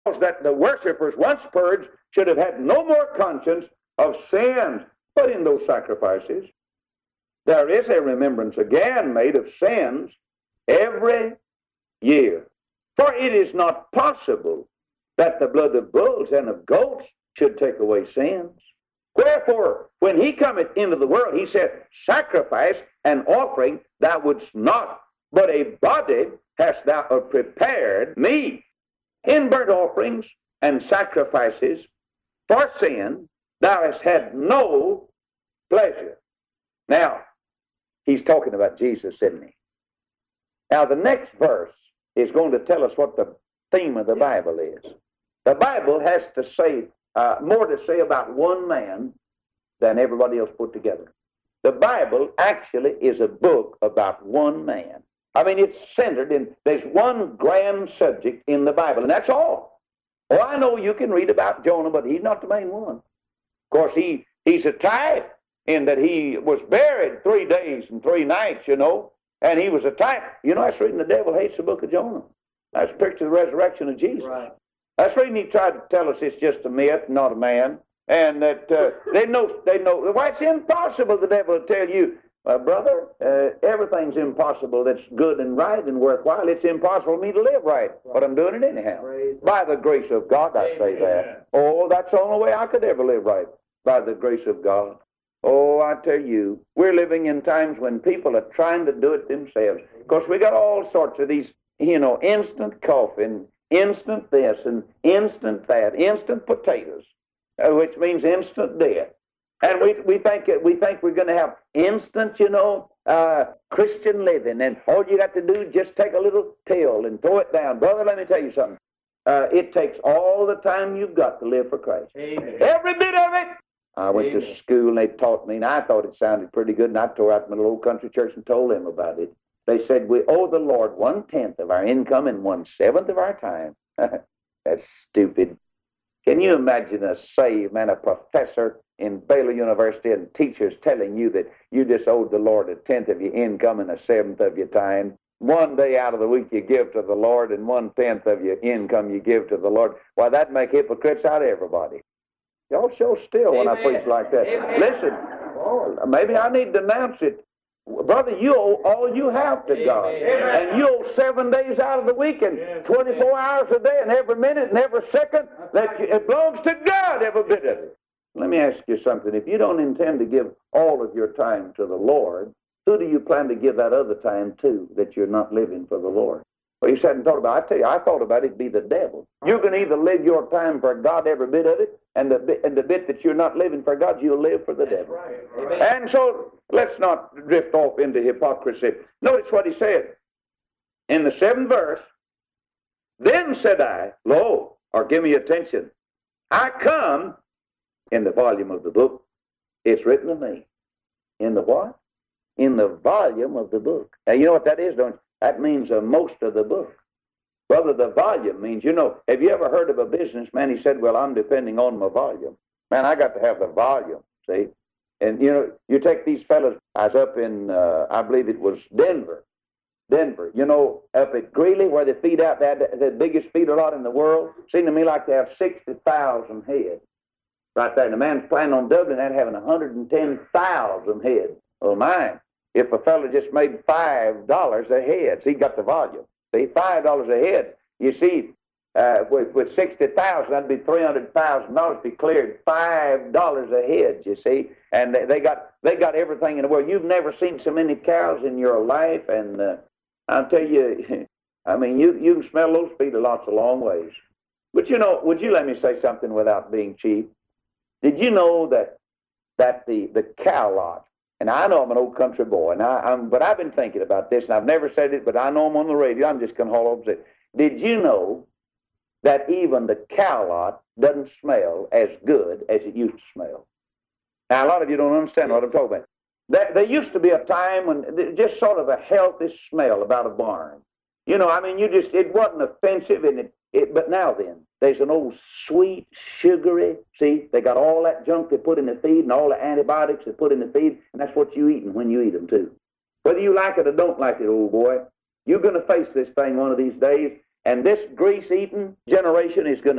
that the worshippers, once purged, should have had no more conscience of sins. But in those sacrifices, there is a remembrance again made of sins every year. For it is not possible that the blood of bulls and of goats should take away sins. Wherefore, when he cometh into the world, he said, sacrifice and offering thou wouldst not, but a body hast thou prepared me. In burnt offerings and sacrifices for sin, thou hast had no pleasure. Now, he's talking about Jesus, isn't he? Now, the next verse is going to tell us what the theme of the Bible is. The Bible has to say more to say about one man than everybody else put together. The Bible actually is a book about one man. I mean, it's centered in, there's one grand subject in the Bible, and that's all. Oh, I know you can read about Jonah, but he's not the main one. Of course, he's a type in that he was buried 3 days and 3 nights, you know, and he was a type. You know, that's reading the devil hates the book of Jonah. That's a picture of the resurrection of Jesus. Right. That's reading he tried to tell us it's just a myth, not a man, and that they know. Why, it's impossible, the devil will tell you, brother, everything's impossible that's good and right and worthwhile. It's impossible for me to live right, but I'm doing it anyhow. By the grace of God, I say that. Oh, that's the only way I could ever live right, by the grace of God. Oh, I tell you, we're living in times when people are trying to do it themselves. Of course, we got all sorts of these, you know, instant coffee and instant this and instant that, instant potatoes, which means instant death. And we think we're going to have instant, you know, Christian living, and all you got to do is just take a little pill and throw it down. Brother, let me tell you something. It takes all the time you've got to live for Christ. Amen. Every bit of it. I went to school, and they taught me, and I thought it sounded pretty good, and I tore out my little old country church and told them about it. They said, we owe the Lord 1/10 of our income and 1/7 of our time. That's stupid. Can you imagine a saved man, a professor in Baylor University, and teachers telling you that you just owed the Lord 1/10 of your income and 1/7 of your time? 1 day out of the week you give to the Lord, and 1/10 of your income you give to the Lord. Why, that'd make hypocrites out of everybody. Y'all show still when I preach like that. Amen. Listen, maybe I need to announce it. Brother, you owe all you have to God. Amen. And you owe 7 days out of the week and 24 hours a day and every minute and every second. It belongs to God, every bit of it. Let me ask you something. If you don't intend to give all of your time to the Lord, who do you plan to give that other time to that you're not living for the Lord? Well, you sat and thought about it. I tell you, I thought about it, it'd be the devil. You can either live your time for God, every bit of it, and the bit that you're not living for God, you'll live for the devil. Right. And so let's not drift off into hypocrisy. Notice what he said in the 7th verse. Then said I, lo, or give me attention, I come in the volume of the book. It's written of me. In the what? In the volume of the book. Now, you know what that is, don't you? That means most of the book. Brother, the volume means, you know, have you ever heard of a businessman? He said, well, I'm depending on my volume. Man, I got to have the volume, see? And, you know, you take these fellas. I was up in, I believe it was Denver, you know, up at Greeley where they feed out the biggest feeder lot in the world. Seemed to me like they have 60,000 head right there. And the man's planning on doubling that, having 110,000 head. Well, mine. If a fellow just made $5 a head, see, he got the volume. See, $5 a head. You see, with 60,000, that'd be $300,000 be cleared. $5 a head, you see, and they got everything in the world. You've never seen so many cows in your life, and I'll tell you, I mean, you can smell those feeder lots a long ways. But you know, would you let me say something without being cheap? Did you know that the cow lot? And I know I'm an old country boy, but I've been thinking about this, and I've never said it, but I know I'm on the radio. I'm just going to haul over and say, did you know that even the cow lot doesn't smell as good as it used to smell? Now, a lot of you don't understand what I'm talking about. There used to be a time when just sort of a healthy smell about a barn. You know, I mean, it wasn't offensive, but now then, there's an old sweet, sugary, see, they got all that junk they put in the feed and all the antibiotics they put in the feed, and that's what you're eating when you eat them too. Whether you like it or don't like it, old boy, you're going to face this thing one of these days, And this grease-eating generation is going to